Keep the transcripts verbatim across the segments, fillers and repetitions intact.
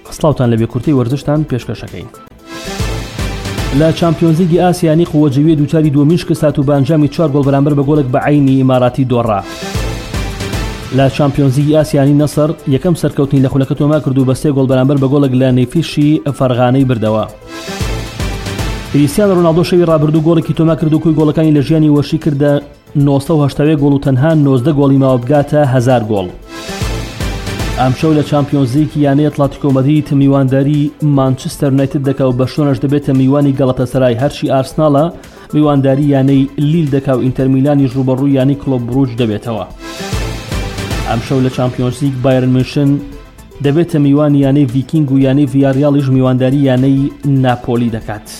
سڵاوتان لەبێ کورتەی وەرزشتان پێشکەشەکەین. لە چامپیۆنز لیگی ئاسیانی قووەجەویە دووچاری دووەمین شکست هات و بە ئەنجامی چوار گۆڵ بەرامبەر بە گۆڵێک بە عەینی ئیماراتی دۆڕا. لە چامپیۆنز لیگی ئاسیانی نەسر یەکەم سەرکەوتنی لە خولەکە تۆمار کرد و بە سێ گۆڵ بەرامبەر بە گۆڵێک لە نەیفیشی فەرغانەی بردەوە. کریستیانۆ رۆناڵدۆ شەوی ڕابردوو گۆڵێکی تۆمار کرد و کوی گۆڵەکانی لە ژیانی وەشی کردە نۆزدە و هەشتا گۆڵ و تەنها نۆزدە گۆڵی ماوە بگاتە هەزار گۆڵ. ئەمشەو لە چامپیۆنز لیگ یانەی ئەتلەتیکۆ مەدرید میوانداری مانچستەر یونایتد دەکا و بە شۆنەش دەبێتە میوانی گەڵەتەسەرای، هەرچی ئارسناڵە میوانداری یانەی لیل دەکا و ئینتەر میلانی ڕوبەڕووی یانەی کلۆب بروج دەبێتەوە. ئەمشەو لە چامپیۆنز لیگ بایرن میونشن دەبێتە میوانی یانەی ڤیکینگ و یانەی ڤیاریاڵیش میوانداری یانەی ناپۆلی دەکات.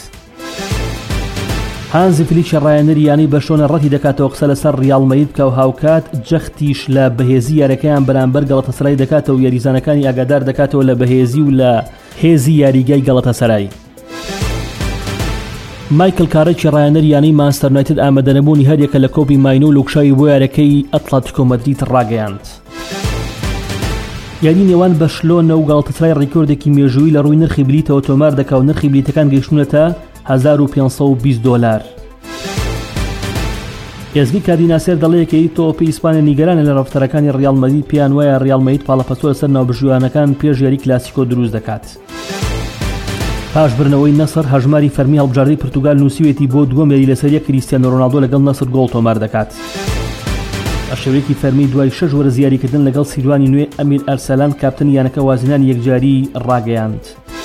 هانزی فلیک ڕایەنەری یانەی بە شۆنە ڕەتی دەکاتەوە قسە لەسەر ڕیال مەدرید بکە و هاوکات جەختیش لە بەهێزی یاریەکەیان بەرامبەر گەڵەتەسەرای دەکاتەوە و یاریزانەکانی ئاگادار دەکاتەوە لە بەهێزی و لە هێزی یاریگای گەڵەتەسەرای. مایکل کارێکی ڕایەنەری یانەی مانچستەر یونایتد ئامادەنەبوونی هەریەکە لە کۆپی ماینۆ و لوکشاوی بۆ یاریەکەی ئەتلەتیکۆ مەدرید ڕاگەیاند. یاری نێوان بەشلۆنە و گەڵەتەسەرای ڕیکۆردێکی مێژووی لە ڕووی نرخی بلیتەوە تۆمار دەکا و نرخی بلیتەکان گەیشتونەتە هەزار و پێنج سەد و بیست دۆلار. ئێزگی کاردیناسێر دەڵێیەکەی تۆپی ئیسپانیا نیگەرانە لە ڕەفتەرەکانی ڕیال مەدرید، پێیان وایە ڕیال مەدرید پاڵەپەستۆ لەسەر ناوبژوویانەکان پێش یاری کلاسیکۆ دروست دەکات. پاش برنەوەی نەسر هەژماری فەرمی هەڵبژاردەی پرتوگال نووسیوێتی بۆ دووەم یاری لەسەریە کریستیانۆ رۆناڵدۆ لەگەڵ نەسر گۆڵ تۆمار دەکات. ئەشەوێکی فەرمی دوای شەش وەرە زیاریکردن لەگەڵ سیروانی نوێ ئەمیر ئەرسەلان کاپتن یانەکە وازنانی یەکجاری ڕاگەیاند.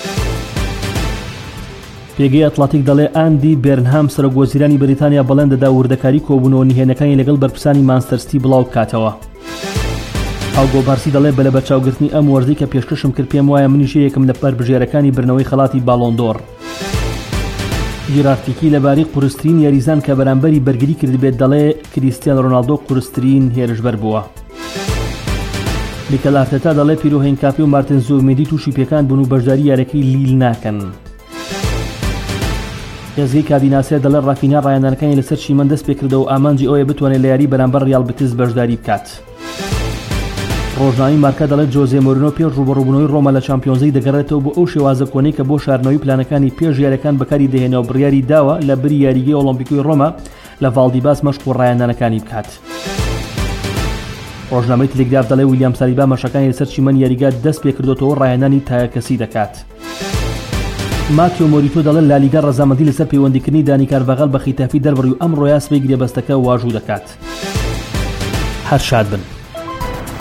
پێگەی ئەتلەتیک دەڵێ ئاندی بێرنهام سەرۆکوەزیرانی بەریتانیا بەڵێن دەدا وردەکاری کۆبوونەوە نهێنەکانی لەگەڵ بەرپرسانی مانچستەر سیتی بڵاو بکاتەوە. ئاوگۆ بارسی دەڵێ بە لە بەرچاوگرتنی ئەم وەرزەی کە پێشکەشم کرد پێم وایە منیش یەکم لە بەربژێرەکانی برنەوەی خەڵاتی باڵۆن دۆر. ژیراردپیکی لەبارەی قورسترین یاریزان کە بەرامبەری بەرگری کردبێت دەڵێ کریستیانۆ رۆناڵدۆ قورسترین هێرشبەر بووە. میکەل ئارتێتا دەڵێ پیرۆهێن کاپی و مارتین زوبمێندی تووشی پێکان بوون و بەشداری یاریەکەی لیل ناکەن. ئێزگەی کاردیناسێر دەڵێ ڕافینیا ڕایەنەرەکانی لەسەر چیمەن دەست پێ کردەوە و ئامانجی ئەوەیە بتوانێت لە یاری بەرامبەر ڕیال بتیس بەشداری بکات. ڕۆژنامەی مارکا دەڵێت جۆزێ مۆرینۆ پێش ڕوبەڕووبوونەوەی ڕۆما لە چامپیۆنز لیگ دەگەڕێتەوە بۆ ئەو شێوازە کۆنەی کە بۆ شاردنەوەی پلانەکانی پێش یاریەکان بەکاری دەهێنەوە بڕیاری داوە لە بری یاریگەی ئۆلۆمپیکۆی ڕۆما لە ڤالدیباس مەشق و ڕایەنەرەکانی بکات. ڕۆژنامەی تلگراف دەڵێ ویلیام سالیبا مەشەکانی لەسەر چیمەن یاریگا دەست پێ کردوتەوە ڕایەنانی تایەکەسی دەکات. ماتیۆ مۆریتۆ دەڵێ لالیگا ڕەزامەندی لەسەر پەیوەندیکردنی دانی کارڤاغال بە خیتافی دەربڕی و ئەمڕۆ یاسبەی گرێبەستەکە واژوو دەکات. هەر شاد بن.